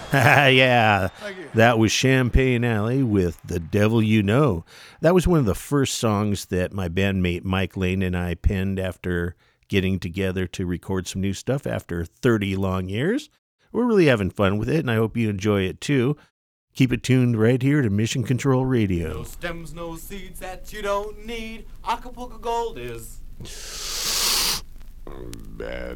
Yeah, Thank you. that was Champagne Alley with The Devil You Know. That was one of the first songs that my bandmate Mike Lane and I penned after getting together to record some new stuff after 30 long years. We're really having fun with it, and I hope you enjoy it too. Keep it tuned right here to Mission Control Radio. No stems, no seeds that you don't need. Acapulco Gold is badass.